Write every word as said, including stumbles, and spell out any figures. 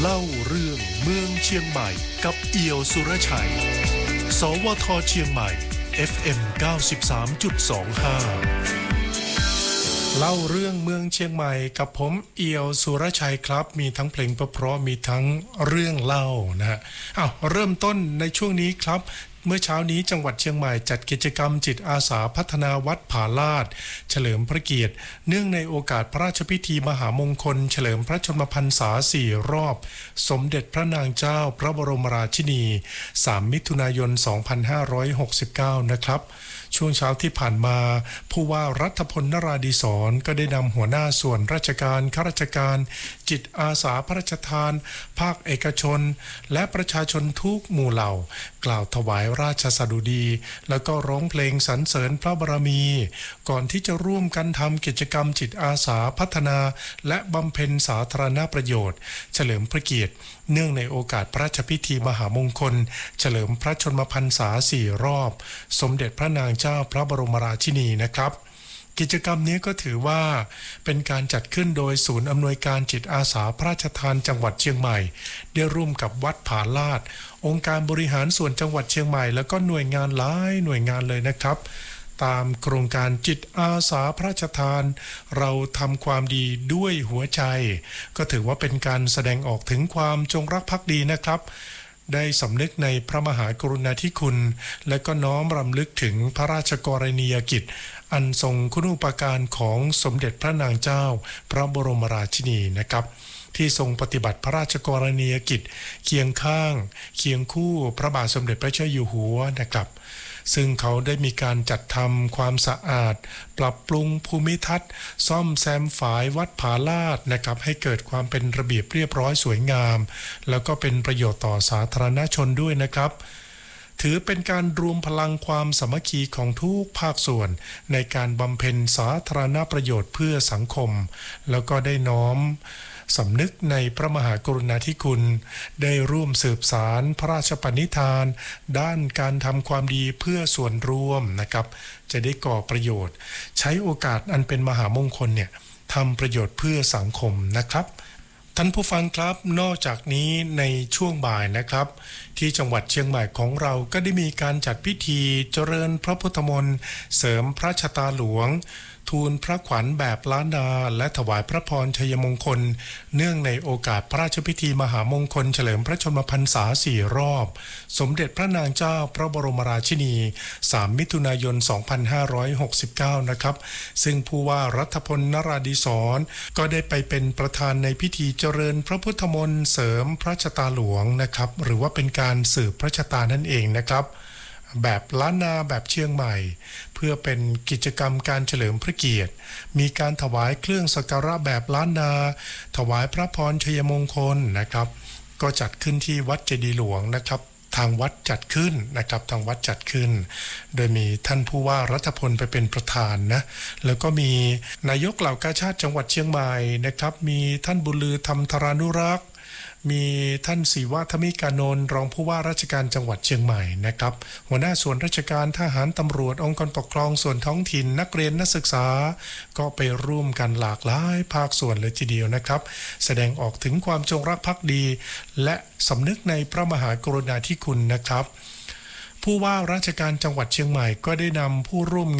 เล่าเรื่องเมืองเชียงใหม่กับเอี่ยวสุรชัยสวทเชียงใหม่ เอฟ เอ็ม เก้าสิบสามจุดสองห้า เล่าเรื่องเมืองเชียงใหม่กับผมเอี่ยวสุรชัยครับมีทั้งเพลงเพราะๆมีทั้งเรื่องเล่านะฮะอ้าวเริ่มต้นในช่วงนี้ครับเมื่อเช้านี้จังหวัดเชียงใหม่จัดกิจกรรมจิตอาสาพัฒนาวัดผาลาดเฉลิมพระเกียรติเนื่องในโอกาสพระราชพิธีมหามงคลเฉลิมพระชนมพรรษาสี่รอบสมเด็จพระนางเจ้าพระบรมราชินีสามมิถุนายนสองพันห้าร้อยหกสิบเก้านะครับช่วงเช้าที่ผ่านมาผู้ว่ารัฐพลนราธิศรก็ได้นำหัวหน้าส่วนราชการข้าราชการจิตอาสาพระราชทานภาคเอกชนและประชาชนทุกหมู่เหล่ากล่าวถวายราชสดุดีแล้วก็ร้องเพลงสรรเสริญพระบารมีก่อนที่จะร่วมกันทำกิจกรรมจิตอาสาพัฒนาและบำเพ็ญสาธารณประโยชน์เฉลิมพระเกียรติเนื่องในโอกาสพระราชพิธีมหามงคลเฉลิมพระชนมพรรษาสี่รอบสมเด็จพระนางเจ้าพระบรมราชินีนะครับกิจกรรมนี้ก็ถือว่าเป็นการจัดขึ้นโดยศูนย์อำนวยการจิตอาสาพระราชทานจังหวัดเชียงใหม่ได้ร่วมกับวัดผาลาดองค์การบริหารส่วนจังหวัดเชียงใหม่แล้วก็หน่วยงานหลายหน่วยงานเลยนะครับตามโครงการจิตอาสาพระราชทานเราทำความดีด้วยหัวใจก็ถือว่าเป็นการแสดงออกถึงความจงรักภักดีนะครับได้สำนึกในพระมหากรุณาธิคุณและก็น้อมรำลึกถึงพระราชกรณียกิจอันทรงคุณูปการของสมเด็จพระนางเจ้าพระบรมราชินีนะครับที่ทรงปฏิบัติพระราชกรณียกิจเคียงข้างเคียงคู่พระบาทสมเด็จพระเจ้าอยู่หัวนะครับซึ่งเขาได้มีการจัดทำความสะอาดปรับปรุงภูมิทัศน์ซ่อมแซมฝายวัดผาลาดนะครับให้เกิดความเป็นระเบียบเรียบร้อยสวยงามแล้วก็เป็นประโยชน์ต่อสาธารณชนด้วยนะครับถือเป็นการรวมพลังความสามัคคีของทุกภาคส่วนในการบำเพ็ญสาธารณประโยชน์เพื่อสังคมแล้วก็ได้น้อมสำนึกในพระมหากรุณาธิคุณได้ร่วมสืบสารพระราชปณิธานด้านการทำความดีเพื่อส่วนรวมนะครับจะได้ก่อประโยชน์ใช้โอกาสอันเป็นมหามงคลเนี่ยทำประโยชน์เพื่อสังคมนะครับท่านผู้ฟังครับนอกจากนี้ในช่วงบ่ายนะครับที่จังหวัดเชียงใหม่ของเราก็ได้มีการจัดพิธีเจริญพระพุทธมนต์เสริมพระชตาหลวงทูลพระขวัญแบบล้านนาและถวายพระพรชัยมงคลเนื่องในโอกาสพระราชพิธีมหามงคลเฉลิมพระชนมพรรษาสี่รอบสมเด็จพระนางเจ้าพระบรมราชินีสามมิถุนายนสองพันห้าร้อยหกสิบเก้านะครับซึ่งผู้ว่ารัฐพลนราธิศรก็ได้ไปเป็นประธานในพิธีเจริญพระพุทธมนต์เสริมพระชตาหลวงนะครับหรือว่าเป็นการสืบพระชตานั่นเองนะครับแบบล้านนาแบบเชียงใหม่เพื่อเป็นกิจกรรมการเฉลิมพระเกียรติมีการถวายเครื่องสักการะแบบล้านนาถวายพระพรชัยมงคลนะครับก็จัดขึ้นที่วัดเจดีย์หลวงนะครับทางวัดจัดขึ้นนะครับทางวัดจัดขึ้นโดยมีท่านผู้ว่ารัฐพลไปเป็นประธานนะแล้วก็มีนายกเหล่ากาชาติจังหวัดเชียงใหม่นะครับมีท่านบุญลือธรรมธารานุรักษ์มีท่านศรีวาทมิกานนท์รองผู้ว่าราชการจังหวัดเชียงใหม่นะครับหัวหน้าส่วนราชการทหารตำรวจองค์กรปกครองส่วนท้องถิ่นนักเรียนนักศึกษาก็ไปร่วมกันหลากหลายภาคส่วนเลยทีเดียวนะครับแสดงออกถึงความจงรักภักดีและสำนึกในพระมหากรุณาธิคุณนะครับผู้ว่าราชการจังหวัดเชียงใหม่ก็ได้นำผู้ร่วม